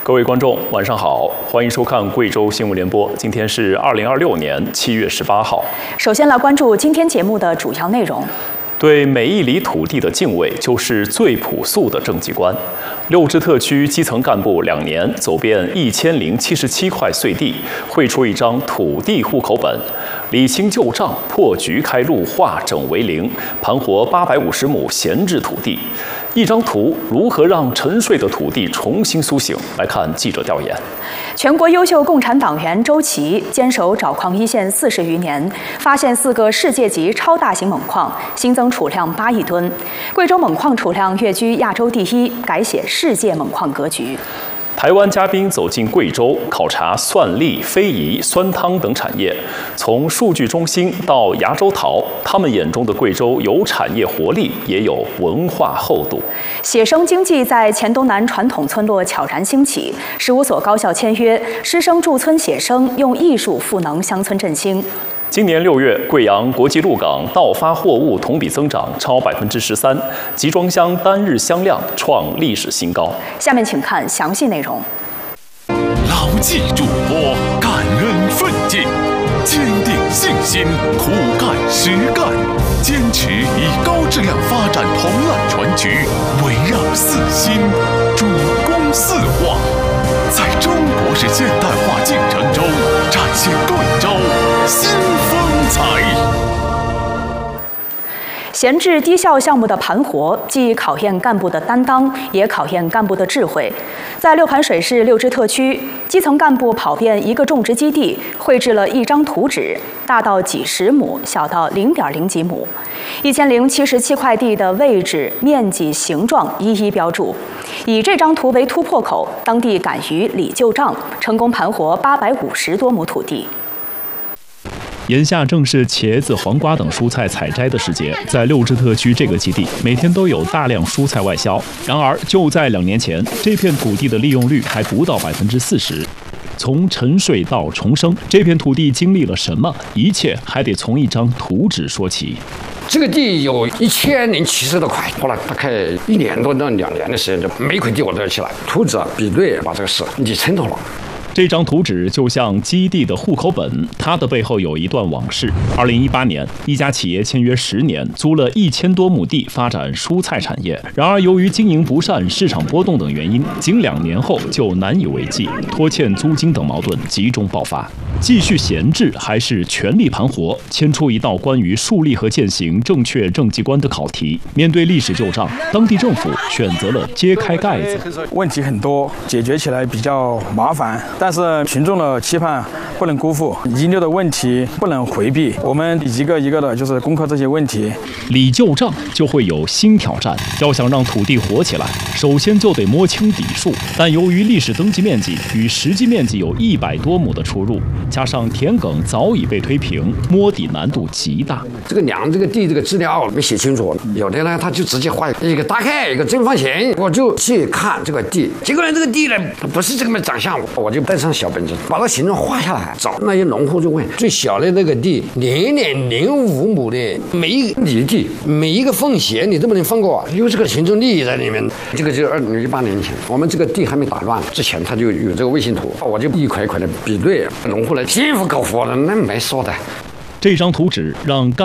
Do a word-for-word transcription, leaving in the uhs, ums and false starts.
各位观众，晚上好，欢迎收看贵州新闻联播。今天是二零二六年七月十八号。 首先来关注今天节目的主要内容。 对每一厘土地的敬畏，就是最朴素的政绩观。六支特区基层干部两年走遍一千零七十七块碎地，绘出一张土地户口本，理清旧账，破局开路，化整为零，盘活八百五十亩闲置土地。一张图如何让沉睡的土地重新苏醒？来看记者调研。 全国优秀共产党员周琦坚守沼矿一线四十余年，发现四个世界级超大型锰矿，新增储量八亿吨。贵州锰矿储量跃居亚洲第一，改写世界锰矿格局。 台湾嘉宾走进贵州，考察蒜粒、非遗、酸汤等产业。从数据中心到芽洲陶，他们眼中的贵州有产业活力，也有文化厚度。 写生经济在黔东南传统村落悄然兴起，十五所高校签约，师生驻村写生，用艺术赋能乡村振兴。 今年六月，贵阳国际鹿港到发货物同比增长超百分之十三，集装箱单日销量创历史新高。 下面请看详细内容。 牢记嘱托，感恩奋进，坚定信心，苦干实干，坚持以高质量发展同揽全局，围绕四新，主攻四化，在中国式现代化进程中展现贵州新风采。 闲置低效项目的盘活，既考验干部的担当，也考验干部的智慧。在六盘水市六支特区，基层干部跑遍一个种植基地，绘制了一张图纸，大到几十亩，小到零点零几亩，一千零七十七块地的位置、面积、形状一一标注。以这张图为突破口，当地敢于理旧账，成功盘活八百五十多亩土地。 眼下正是茄子、黄瓜等蔬菜采摘的时节，在六支特区这个基地，每天都有大量蔬菜外销。然而，就在两年前，这片土地的利用率还不到百分之四十。从沉睡到重生，这片土地经历了什么？一切还得从一张图纸说起。 这个地有一千零七十多块，花了大概一年多到两年的时间，就每块地我都要起来，图纸啊比对，把这个事理清楚了。 这张图纸就像基地的户口本，它的背后有一段往事。二零一八年，一家企业签约十年，租了一千多亩地发展蔬菜产业。然而，由于经营不善、市场波动等原因，仅两年后就难以为继，拖欠租金等矛盾集中爆发。继续闲置还是全力盘活，牵出一道关于树立和践行正确政绩观的考题。面对历史旧账，当地政府选择了揭开盖子。 问题很多，解决起来比较麻烦。但是群众的期盼不能辜负，遗留的问题不能回避，我们一个一个的就是攻克这些问题。 理旧账就会有新挑战，要想让土地活起来，首先就得摸清底数。但由于历史登记面积与实际面积有一百多亩的出入，加上田埂早已被推平，摸底难度极大。 这个量这个地这个资料没写清楚，有的呢他就直接画一个大概一个正方形，我就去看这个地，结果呢这个地呢不是这个长相，我就带上小本子把它形状画下来，找那些农户就问最小的那个地零点零五亩的每一里地每一个缝隙你都不能放过，有这个行政利益在里面。这个就是二零一八年前，我们这个地还没打乱之前，他就有这个卫星图，我就一块一块的比对，农户来幸福搞活了，那没说的。 这张图纸让干